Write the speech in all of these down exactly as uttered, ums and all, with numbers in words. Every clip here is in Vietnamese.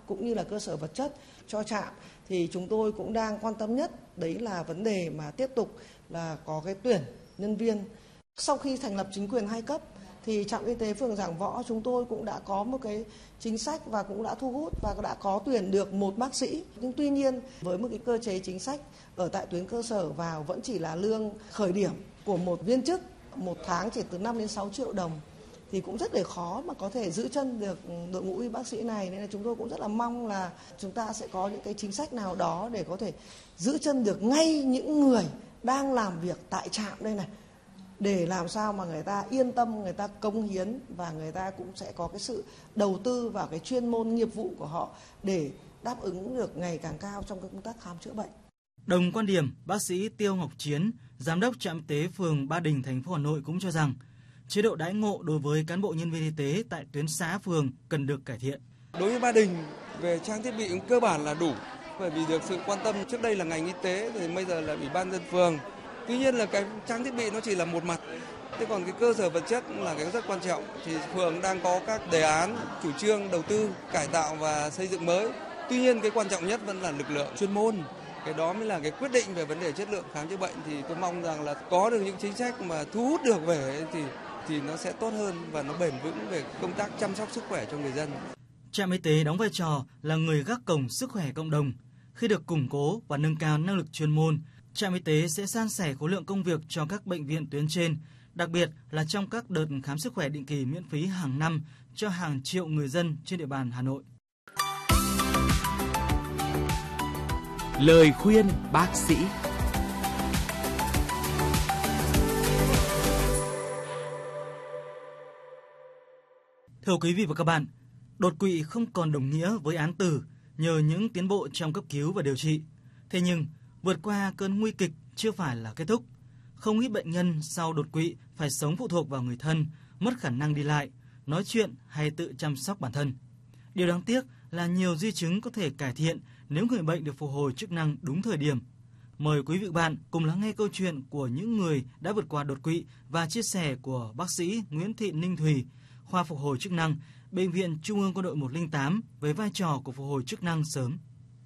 cũng như là cơ sở vật chất cho trạm, thì chúng tôi cũng đang quan tâm nhất đấy là vấn đề mà tiếp tục là có cái tuyển nhân viên. Sau khi thành lập chính quyền hai cấp thì trạm y tế phường Giảng Võ chúng tôi cũng đã có một cái chính sách và cũng đã thu hút và đã có tuyển được một bác sĩ. Nhưng tuy nhiên với một cái cơ chế chính sách ở tại tuyến cơ sở vào vẫn chỉ là lương khởi điểm của một viên chức, một tháng chỉ từ năm đến sáu triệu đồng, thì cũng rất là khó mà có thể giữ chân được đội ngũ y bác sĩ này. Nên là chúng tôi cũng rất là mong là chúng ta sẽ có những cái chính sách nào đó để có thể giữ chân được ngay những người đang làm việc tại trạm đây này, để làm sao mà người ta yên tâm, người ta cống hiến và người ta cũng sẽ có cái sự đầu tư vào cái chuyên môn nghiệp vụ của họ để đáp ứng được ngày càng cao trong cái công tác khám chữa bệnh. Đồng quan điểm, bác sĩ Tiêu Ngọc Chiến, giám đốc trạm y tế phường Ba Đình, thành phố Hà Nội cũng cho rằng chế độ đãi ngộ đối với cán bộ nhân viên y tế tại tuyến xã phường cần được cải thiện. Đối với Ba Đình, về trang thiết bị cơ bản là đủ, bởi vì được sự quan tâm trước đây là ngành y tế, thì bây giờ là ủy ban dân phường. Tuy nhiên là cái trang thiết bị nó chỉ là một mặt, thế còn cái cơ sở vật chất là cái rất quan trọng. Thì phường đang có các đề án, chủ trương đầu tư, cải tạo và xây dựng mới. Tuy nhiên cái quan trọng nhất vẫn là lực lượng chuyên môn. Cái đó mới là cái quyết định về vấn đề chất lượng khám chữa bệnh. Thì tôi mong rằng là có được những chính sách mà thu hút được về thì thì nó sẽ tốt hơn và nó bền vững về công tác chăm sóc sức khỏe cho người dân. Trạm y tế đóng vai trò là người gác cổng sức khỏe cộng đồng. Khi được củng cố và nâng cao năng lực chuyên môn, trạm y tế sẽ san sẻ khối lượng công việc cho các bệnh viện tuyến trên, đặc biệt là trong các đợt khám sức khỏe định kỳ miễn phí hàng năm cho hàng triệu người dân trên địa bàn Hà Nội. Lời khuyên bác sĩ. Thưa quý vị và các bạn, đột quỵ không còn đồng nghĩa với án tử nhờ những tiến bộ trong cấp cứu và điều trị. Thế nhưng, vượt qua cơn nguy kịch chưa phải là kết thúc. Không ít bệnh nhân sau đột quỵ phải sống phụ thuộc vào người thân, mất khả năng đi lại, nói chuyện hay tự chăm sóc bản thân. Điều đáng tiếc là nhiều di chứng có thể cải thiện nếu người bệnh được phục hồi chức năng đúng thời điểm. Mời quý vị và bạn cùng lắng nghe câu chuyện của những người đã vượt qua đột quỵ và chia sẻ của bác sĩ Nguyễn Thị Ninh Thùy, khoa phục hồi chức năng, Bệnh viện Trung ương Quân đội một không tám với vai trò của phục hồi chức năng sớm.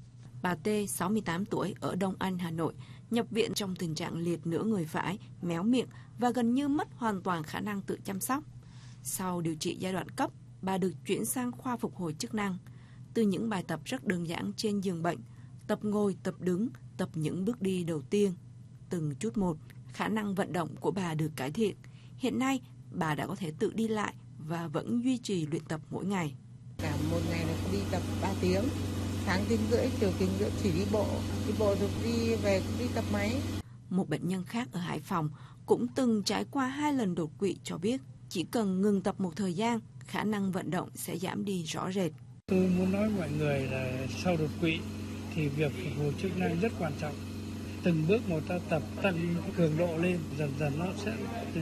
Bà T, sáu mươi tám tuổi, ở Đông Anh, Hà Nội, nhập viện trong tình trạng liệt nửa người phải, méo miệng và gần như mất hoàn toàn khả năng tự chăm sóc. Sau điều trị giai đoạn cấp, bà được chuyển sang khoa phục hồi chức năng. Từ những bài tập rất đơn giản trên giường bệnh, tập ngồi, tập đứng, tập những bước đi đầu tiên. Từng chút một, khả năng vận động của bà được cải thiện. Hiện nay, bà đã có thể tự đi lại và vẫn duy trì luyện tập mỗi ngày. Cả một ngày là đi tập ba tiếng, sáng tiếng rưỡi, chiều tiếng rưỡi chỉ đi bộ, đi bộ rồi đi về cũng đi tập máy. Một bệnh nhân khác ở Hải Phòng cũng từng trải qua hai lần đột quỵ cho biết chỉ cần ngừng tập một thời gian, khả năng vận động sẽ giảm đi rõ rệt. Tôi muốn nói mọi người là sau đột quỵ thì việc phục hồi chức năng rất quan trọng. Từng bước một ta tập tăng cường độ lên, dần dần nó sẽ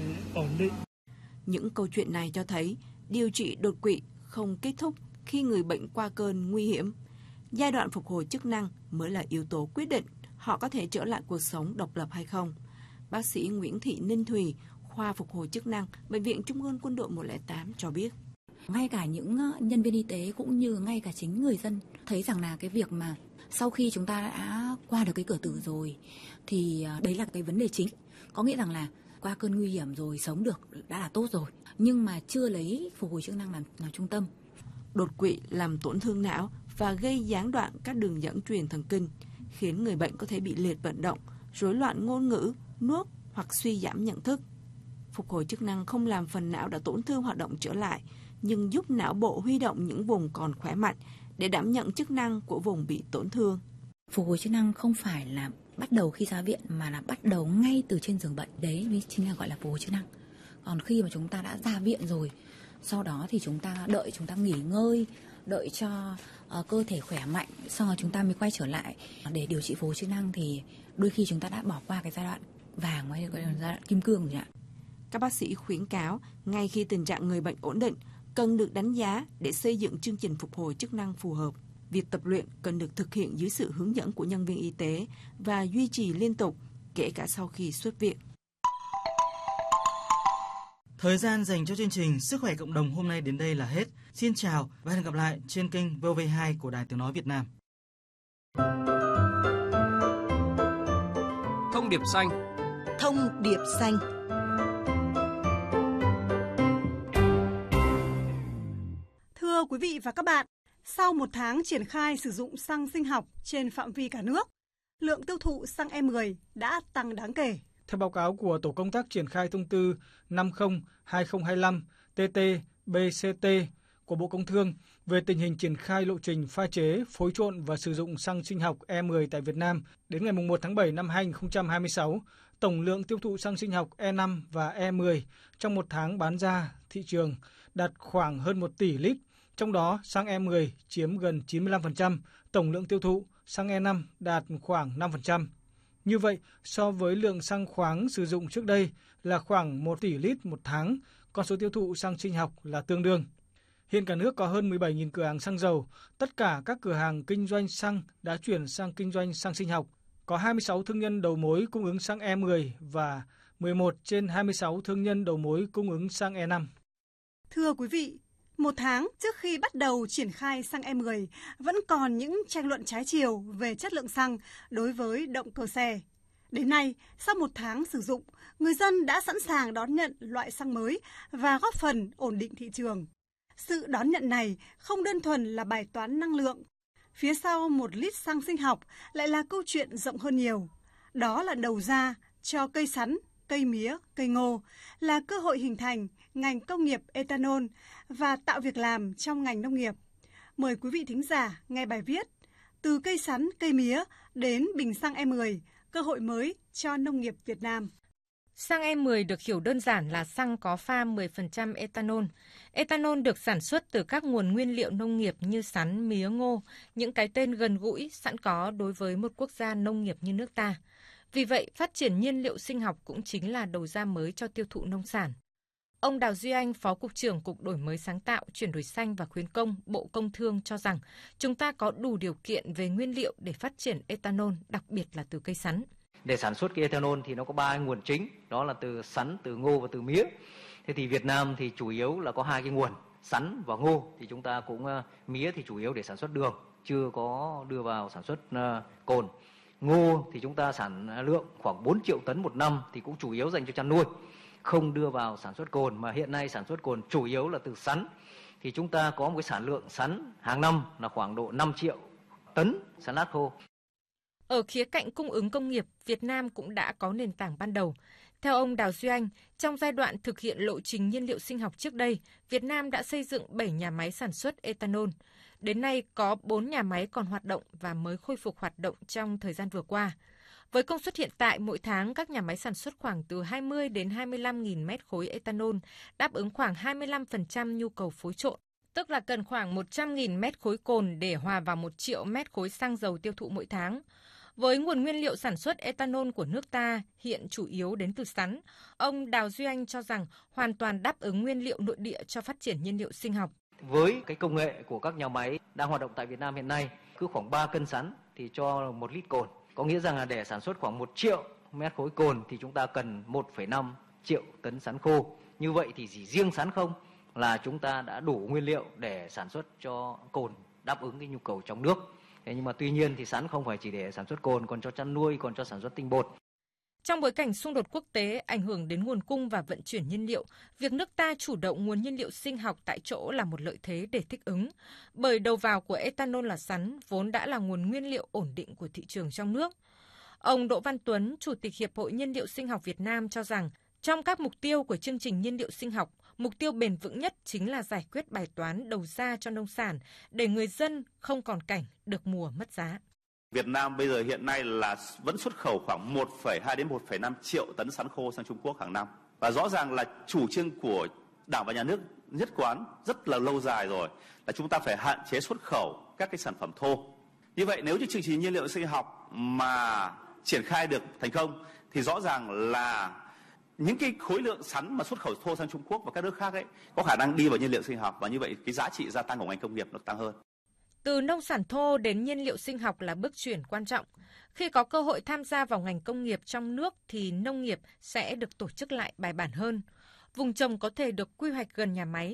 ổn định. Những câu chuyện này cho thấy điều trị đột quỵ không kết thúc khi người bệnh qua cơn nguy hiểm. Giai đoạn phục hồi chức năng mới là yếu tố quyết định họ có thể trở lại cuộc sống độc lập hay không. Bác sĩ Nguyễn Thị Ninh Thùy, khoa phục hồi chức năng, Bệnh viện Trung ương Quân đội một không tám cho biết. Ngay cả những nhân viên y tế cũng như ngay cả chính người dân thấy rằng là cái việc mà sau khi chúng ta đã qua được cái cửa tử rồi thì đấy là cái vấn đề chính. Có nghĩa rằng là qua cơn nguy hiểm rồi, sống được đã là tốt rồi, nhưng mà chưa lấy phục hồi chức năng làm, làm trung tâm. Đột quỵ làm tổn thương não và gây gián đoạn các đường dẫn truyền thần kinh, khiến người bệnh có thể bị liệt vận động, rối loạn ngôn ngữ, nuốt hoặc suy giảm nhận thức. Phục hồi chức năng không làm phần não đã tổn thương hoạt động trở lại, nhưng giúp não bộ huy động những vùng còn khỏe mạnh để đảm nhận chức năng của vùng bị tổn thương. Phục hồi chức năng không phải là bắt đầu khi ra viện mà là bắt đầu ngay từ trên giường bệnh, đấy mới chính là gọi là phục hồi chức năng. Còn khi mà chúng ta đã ra viện rồi, sau đó thì chúng ta đợi chúng ta nghỉ ngơi, đợi cho uh, cơ thể khỏe mạnh, sau đó chúng ta mới quay trở lại để điều trị phục hồi chức năng, thì đôi khi chúng ta đã bỏ qua cái giai đoạn vàng hay gọi là giai đoạn kim cương rồi ạ. Các bác sĩ khuyến cáo ngay khi tình trạng người bệnh ổn định cần được đánh giá để xây dựng chương trình phục hồi chức năng phù hợp. Việc tập luyện cần được thực hiện dưới sự hướng dẫn của nhân viên y tế và duy trì liên tục, kể cả sau khi xuất viện. Thời gian dành cho chương trình Sức khỏe cộng đồng hôm nay đến đây là hết. Xin chào và hẹn gặp lại trên kênh vê o vê hai của Đài Tiếng Nói Việt Nam. Thông điệp xanh. Thông điệp xanh. Thưa quý vị và các bạn, sau một tháng triển khai sử dụng xăng sinh học trên phạm vi cả nước, lượng tiêu thụ xăng E mười đã tăng đáng kể. Theo báo cáo của Tổ công tác triển khai thông tư năm mươi hai không hai lăm T T B C T của Bộ Công Thương về tình hình triển khai lộ trình pha chế, phối trộn và sử dụng xăng sinh học E mười tại Việt Nam đến ngày một tháng bảy năm hai nghìn không trăm hai mươi sáu, tổng lượng tiêu thụ xăng sinh học E năm và E mười trong một tháng bán ra thị trường đạt khoảng hơn một tỷ lít, trong đó xăng E mười chiếm gần chín mươi lăm phần trăm, tổng lượng tiêu thụ xăng E năm đạt khoảng năm phần trăm. Như vậy, so với lượng xăng khoáng sử dụng trước đây là khoảng một tỷ lít một tháng, con số tiêu thụ xăng sinh học là tương đương. Hiện cả nước có hơn mười bảy nghìn cửa hàng xăng dầu, tất cả các cửa hàng kinh doanh xăng đã chuyển sang kinh doanh xăng sinh học. Có hai mươi sáu thương nhân đầu mối cung ứng xăng E mười và mười một trên hai mươi sáu thương nhân đầu mối cung ứng xăng E năm. Thưa quý vị, một tháng trước khi bắt đầu triển khai xăng E mười, vẫn còn những tranh luận trái chiều về chất lượng xăng đối với động cơ xe. Đến nay, sau một tháng sử dụng, người dân đã sẵn sàng đón nhận loại xăng mới và góp phần ổn định thị trường. Sự đón nhận này không đơn thuần là bài toán năng lượng. Phía sau một lít xăng sinh học lại là câu chuyện rộng hơn nhiều. Đó là đầu ra cho cây sắn, cây mía, cây ngô, là cơ hội hình thành ngành công nghiệp ethanol và tạo việc làm trong ngành nông nghiệp. Mời quý vị thính giả nghe bài viết Từ cây sắn, cây mía đến bình xăng E mười, cơ hội mới cho nông nghiệp Việt Nam. Xăng E mười được hiểu đơn giản là xăng có pha mười phần trăm ethanol. Ethanol được sản xuất từ các nguồn nguyên liệu nông nghiệp như sắn, mía, ngô, những cái tên gần gũi, sẵn có đối với một quốc gia nông nghiệp như nước ta. Vì vậy, phát triển nhiên liệu sinh học cũng chính là đầu ra mới cho tiêu thụ nông sản. Ông Đào Duy Anh, Phó Cục trưởng Cục Đổi mới sáng tạo, chuyển đổi xanh và khuyến công, Bộ Công Thương cho rằng chúng ta có đủ điều kiện về nguyên liệu để phát triển ethanol, đặc biệt là từ cây sắn. Để sản xuất cái ethanol thì nó có ba nguồn chính, đó là từ sắn, từ ngô và từ mía. Thế thì Việt Nam thì chủ yếu là có hai cái nguồn, sắn và ngô. Thì chúng ta cũng uh, mía thì chủ yếu để sản xuất đường, chưa có đưa vào sản xuất uh, cồn. Ngô thì chúng ta sản lượng khoảng bốn triệu tấn một năm thì cũng chủ yếu dành cho chăn nuôi, không đưa vào sản xuất cồn, mà hiện nay sản xuất cồn chủ yếu là từ sắn. Thì chúng ta có một cái sản lượng sắn hàng năm là khoảng độ năm triệu tấn sắn lát khô. Ở khía cạnh cung ứng công nghiệp, Việt Nam cũng đã có nền tảng ban đầu. Theo ông Đào Duy Anh, trong giai đoạn thực hiện lộ trình nhiên liệu sinh học trước đây, Việt Nam đã xây dựng bảy nhà máy sản xuất ethanol. Đến nay có bốn nhà máy còn hoạt động và mới khôi phục hoạt động trong thời gian vừa qua. Với công suất hiện tại, mỗi tháng các nhà máy sản xuất khoảng từ hai mươi đến hai mươi lăm nghìn mét khối ethanol, đáp ứng khoảng hai mươi lăm phần trăm nhu cầu phối trộn, tức là cần khoảng một trăm nghìn mét khối cồn để hòa vào một triệu mét khối xăng dầu tiêu thụ mỗi tháng. Với nguồn nguyên liệu sản xuất ethanol của nước ta hiện chủ yếu đến từ sắn, ông Đào Duy Anh cho rằng hoàn toàn đáp ứng nguyên liệu nội địa cho phát triển nhiên liệu sinh học. Với cái công nghệ của các nhà máy đang hoạt động tại Việt Nam hiện nay, cứ khoảng ba cân sắn thì cho một lít cồn. Có nghĩa rằng là để sản xuất khoảng một triệu mét khối cồn thì chúng ta cần một phẩy năm triệu tấn sắn khô. Như vậy thì chỉ riêng sắn không là chúng ta đã đủ nguyên liệu để sản xuất cho cồn, đáp ứng cái nhu cầu trong nước. Thế nhưng mà tuy nhiên thì sắn không phải chỉ để sản xuất cồn, còn cho chăn nuôi, còn cho sản xuất tinh bột. Trong bối cảnh xung đột quốc tế ảnh hưởng đến nguồn cung và vận chuyển nhiên liệu, việc nước ta chủ động nguồn nhiên liệu sinh học tại chỗ là một lợi thế để thích ứng. Bởi đầu vào của ethanol là sắn, vốn đã là nguồn nguyên liệu ổn định của thị trường trong nước. Ông Đỗ Văn Tuấn, Chủ tịch Hiệp hội Nhiên liệu sinh học Việt Nam cho rằng, trong các mục tiêu của chương trình nhiên liệu sinh học, mục tiêu bền vững nhất chính là giải quyết bài toán đầu ra cho nông sản để người dân không còn cảnh được mùa mất giá. Việt Nam bây giờ hiện nay là vẫn xuất khẩu khoảng một phẩy hai đến một phẩy năm triệu tấn sắn khô sang Trung Quốc hàng năm. Và rõ ràng là chủ trương của Đảng và Nhà nước nhất quán rất là lâu dài rồi là chúng ta phải hạn chế xuất khẩu các cái sản phẩm thô. Như vậy nếu như chương trình nhiên liệu sinh học mà triển khai được thành công thì rõ ràng là những cái khối lượng sắn mà xuất khẩu thô sang Trung Quốc và các nước khác ấy có khả năng đi vào nhiên liệu sinh học, và như vậy cái giá trị gia tăng của ngành công nghiệp nó tăng hơn. Từ nông sản thô đến nhiên liệu sinh học là bước chuyển quan trọng. Khi có cơ hội tham gia vào ngành công nghiệp trong nước thì nông nghiệp sẽ được tổ chức lại bài bản hơn. Vùng trồng có thể được quy hoạch gần nhà máy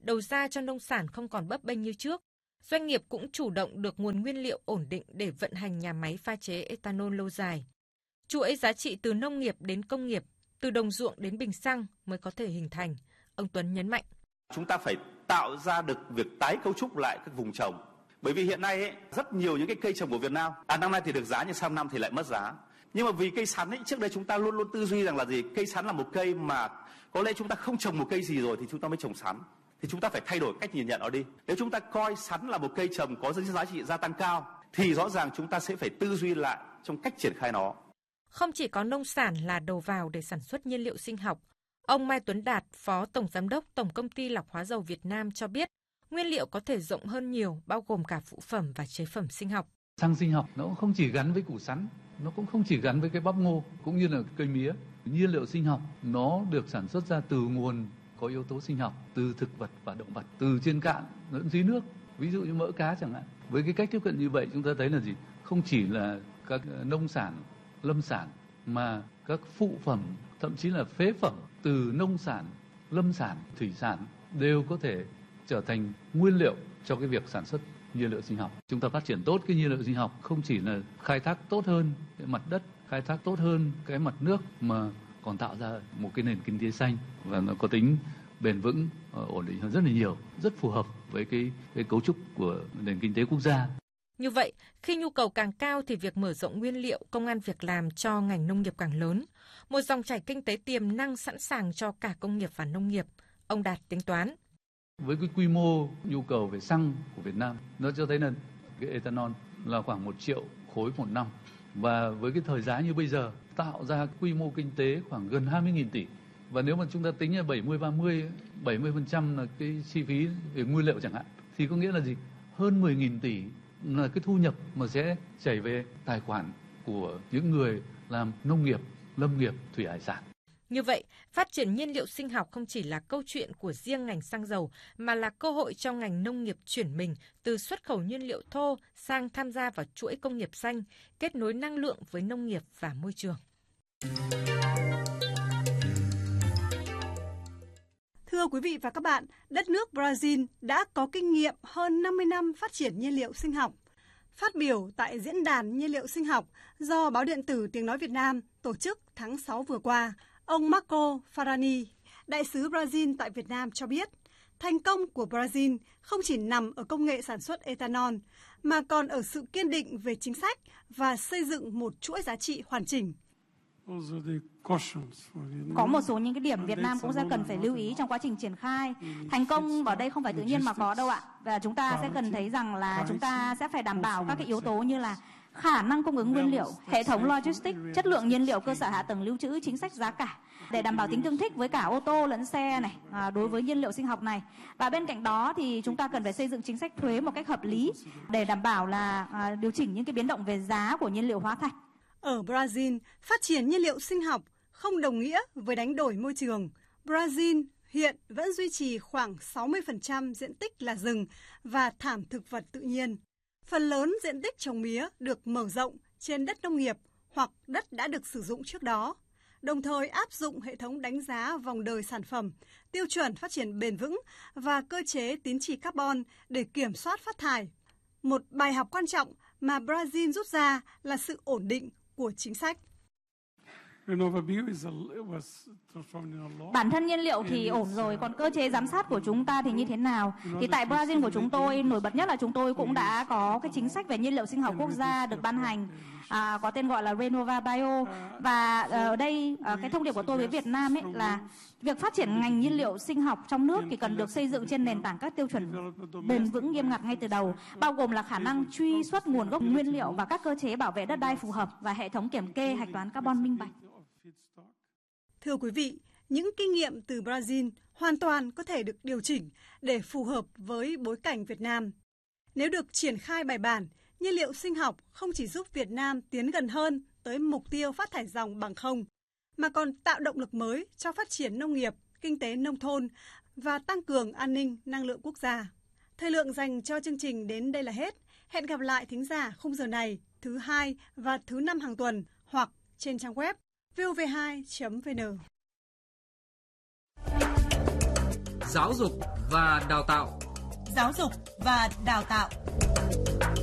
đầu ra cho nông sản không còn bấp bênh như trước. Doanh nghiệp cũng chủ động được nguồn nguyên liệu ổn định để vận hành nhà máy pha chế ethanol lâu dài. Chuỗi giá trị từ nông nghiệp đến công nghiệp, từ đồng ruộng đến bình xăng mới có thể hình thành, ông Tuấn nhấn mạnh. Chúng ta phải tạo ra được việc tái cấu trúc lại các vùng trồng. Bởi vì hiện nay ấy, rất nhiều những cái cây trồng của Việt Nam, à, năm nay thì được giá nhưng sang năm thì lại mất giá. Nhưng mà vì cây sắn ấy, trước đây chúng ta luôn luôn tư duy rằng là gì? Cây sắn là một cây mà có lẽ chúng ta không trồng một cây gì rồi thì chúng ta mới trồng sắn. Thì chúng ta phải thay đổi cách nhìn nhận nó đi. Nếu chúng ta coi sắn là một cây trồng có giá trị gia tăng cao thì rõ ràng chúng ta sẽ phải tư duy lại trong cách triển khai nó. Không chỉ có nông sản là đầu vào để sản xuất nhiên liệu sinh học, ông Mai Tuấn Đạt, Phó Tổng Giám đốc Tổng Công ty Lọc hóa dầu Việt Nam cho biết, nguyên liệu có thể rộng hơn nhiều, bao gồm cả phụ phẩm và chế phẩm sinh học. Xăng sinh học nó cũng không chỉ gắn với củ sắn, nó cũng không chỉ gắn với cái bắp ngô, cũng như là cây mía. Nhiên liệu sinh học nó được sản xuất ra từ nguồn có yếu tố sinh học, từ thực vật và động vật, từ trên cạn lẫn dưới nước, ví dụ như mỡ cá chẳng hạn. Với cái cách tiếp cận như vậy chúng ta thấy là gì? Không chỉ là các nông sản, lâm sản, mà các phụ phẩm, thậm chí là phế phẩm từ nông sản, lâm sản, thủy sản đều có thể trở thành nguyên liệu cho cái việc sản xuất nhiên liệu sinh học. Chúng ta phát triển tốt cái nhiên liệu sinh học không chỉ là khai thác tốt hơn cái mặt đất, khai thác tốt hơn cái mặt nước mà còn tạo ra một cái nền kinh tế xanh và nó có tính bền vững, ổn định hơn rất là nhiều, rất phù hợp với cái, cái cấu trúc của nền kinh tế quốc gia. Như vậy, khi nhu cầu càng cao thì việc mở rộng nguyên liệu, công ăn việc làm cho ngành nông nghiệp càng lớn. Một dòng chảy kinh tế tiềm năng sẵn sàng cho cả công nghiệp và nông nghiệp. Ông Đạt tính toán. Với cái quy mô nhu cầu về xăng của Việt Nam, nó cho thấy là cái ethanol là khoảng một triệu khối một năm. Và với cái thời giá như bây giờ, tạo ra quy mô kinh tế khoảng gần hai mươi nghìn tỷ. Và nếu mà chúng ta tính là bảy mươi ba mươi, bảy mươi phần trăm là cái chi phí về nguyên liệu chẳng hạn, thì có nghĩa là gì? Hơn mười nghìn tỷ là cái thu nhập mà sẽ chảy về tài khoản của những người làm nông nghiệp, lâm nghiệp, thủy hải sản. Như vậy, phát triển nhiên liệu sinh học không chỉ là câu chuyện của riêng ngành xăng dầu, mà là cơ hội cho ngành nông nghiệp chuyển mình từ xuất khẩu nhiên liệu thô sang tham gia vào chuỗi công nghiệp xanh, kết nối năng lượng với nông nghiệp và môi trường. Thưa quý vị và các bạn, đất nước Brazil đã có kinh nghiệm hơn năm mươi năm phát triển nhiên liệu sinh học. Phát biểu tại Diễn đàn Nhiên liệu sinh học do Báo điện tử Tiếng Nói Việt Nam tổ chức tháng sáu vừa qua, ông Marco Farani, đại sứ Brazil tại Việt Nam cho biết, thành công của Brazil không chỉ nằm ở công nghệ sản xuất ethanol, mà còn ở sự kiên định về chính sách và xây dựng một chuỗi giá trị hoàn chỉnh. Có một số những cái điểm Việt Nam cũng sẽ cần phải lưu ý trong quá trình triển khai. Thành công ở đây không phải tự nhiên mà có đâu ạ. Và chúng ta sẽ cần thấy rằng là chúng ta sẽ phải đảm bảo các cái yếu tố như là khả năng cung ứng nguyên liệu, hệ thống logistics, chất lượng nhiên liệu, cơ sở hạ tầng lưu trữ, chính sách giá cả để đảm bảo tính tương thích với cả ô tô lẫn xe này à, đối với nhiên liệu sinh học này. Và bên cạnh đó thì chúng ta cần phải xây dựng chính sách thuế một cách hợp lý để đảm bảo là à, điều chỉnh những cái biến động về giá của nhiên liệu hóa thạch. Ở Brazil, phát triển nhiên liệu sinh học không đồng nghĩa với đánh đổi môi trường. Brazil hiện vẫn duy trì khoảng sáu mươi phần trăm diện tích là rừng và thảm thực vật tự nhiên. Phần lớn diện tích trồng mía được mở rộng trên đất nông nghiệp hoặc đất đã được sử dụng trước đó, đồng thời áp dụng hệ thống đánh giá vòng đời sản phẩm, tiêu chuẩn phát triển bền vững và cơ chế tín chỉ carbon để kiểm soát phát thải. Một bài học quan trọng mà Brazil rút ra là sự ổn định của chính sách. Bản thân nhiên liệu thì ổn rồi, còn cơ chế giám sát của chúng ta thì như thế nào? Thì tại Brazil của chúng tôi, nổi bật nhất là chúng tôi cũng đã có cái chính sách về nhiên liệu sinh học quốc gia được ban hành, à, có tên gọi là Renova Bio. Và ở đây, à, cái thông điệp của tôi với Việt Nam ấy là việc phát triển ngành nhiên liệu sinh học trong nước thì cần được xây dựng trên nền tảng các tiêu chuẩn bền vững nghiêm ngặt ngay từ đầu, bao gồm là khả năng truy xuất nguồn gốc nguyên liệu và các cơ chế bảo vệ đất đai phù hợp và hệ thống kiểm kê hạch toán carbon minh bạch. Thưa quý vị, những kinh nghiệm từ Brazil hoàn toàn có thể được điều chỉnh để phù hợp với bối cảnh Việt Nam. Nếu được triển khai bài bản, nhiên liệu sinh học không chỉ giúp Việt Nam tiến gần hơn tới mục tiêu phát thải ròng bằng không, mà còn tạo động lực mới cho phát triển nông nghiệp, kinh tế nông thôn và tăng cường an ninh năng lượng quốc gia. Thời lượng dành cho chương trình đến đây là hết. Hẹn gặp lại thính giả khung giờ này thứ hai và thứ năm hàng tuần hoặc trên trang web vov hai chấm vn. Giáo dục và đào tạo. Giáo dục và đào tạo.